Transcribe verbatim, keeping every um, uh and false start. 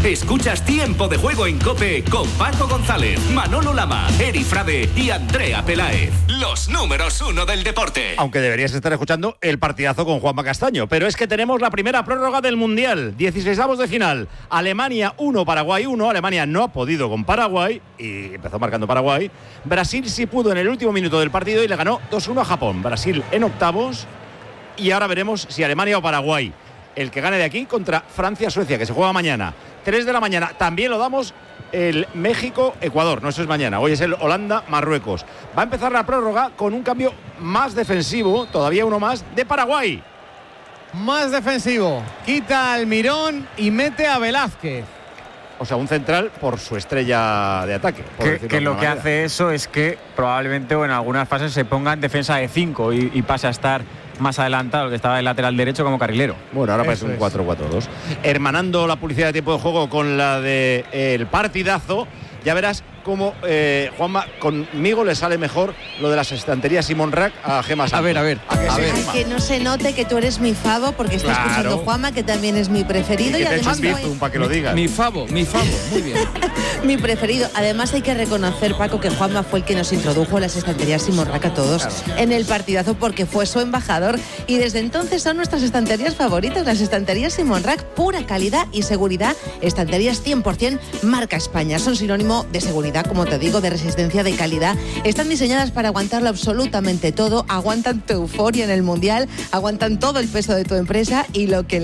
Escuchas Tiempo de Juego en COPE con Paco González, Manolo Lama, Eri Frade y Andrea Peláez. Los números uno del deporte. Aunque deberías estar escuchando el partidazo con Juanma Castaño. Pero es que tenemos la primera prórroga del Mundial. dieciseisavos de final. Alemania uno, Paraguay uno. Alemania no ha podido con Paraguay y empezó marcando Paraguay. Brasil sí pudo en el último minuto del partido y le ganó dos uno a Japón. Brasil en octavos. Y ahora veremos si Alemania o Paraguay. El que gane de aquí contra Francia-Suecia, que se juega mañana. tres de la mañana. También lo damos el México-Ecuador. No, eso es mañana. Hoy es el Holanda-Marruecos. Va a empezar la prórroga con un cambio más defensivo, todavía uno más, de Paraguay. Más defensivo. Quita al Mirón y mete a Velázquez. O sea, un central por su estrella de ataque. Que, que lo que hace eso es que probablemente o en algunas fases se ponga en defensa de cinco y, y pase a estar más adelantado, que estaba el lateral derecho como carrilero. Bueno, ahora parece un cuatro cuatro dos. Hermanando la publicidad de tiempo de juego con la de el partidazo, ya verás cómo, eh, Juanma, conmigo le sale mejor lo de las estanterías Simón Rack a Gemma Santos. A ver, a ver. ¿A que, a sí, ver. Que no se note que tú eres mi favo porque está Claro. escuchando Juanma, que también es mi preferido. Y, Y, que te además eches no bizum hay- para que lo digas. Mi favo, mi favo, muy bien. mi preferido. Además hay que reconocer, Paco, que Juanma fue el que nos introdujo las estanterías Simón Rack a todos en el partidazo porque fue su embajador y desde entonces son nuestras estanterías favoritas, las estanterías Simón Rack, pura calidad y seguridad, estanterías cien por ciento marca España, son sinónimo de seguridad, como te digo, de resistencia, de calidad. Están diseñadas para aguantarlo absolutamente todo, aguantan tu euforia en el Mundial, aguantan todo el peso de tu empresa y lo que